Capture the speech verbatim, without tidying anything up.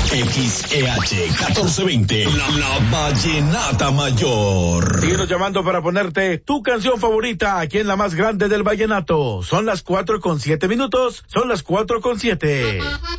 X E H catorce veinte, la, la vallenata mayor. Síguenos llamando para ponerte tu canción favorita aquí en la más grande del vallenato. Son las cuatro con siete minutos, son las cuatro con siete.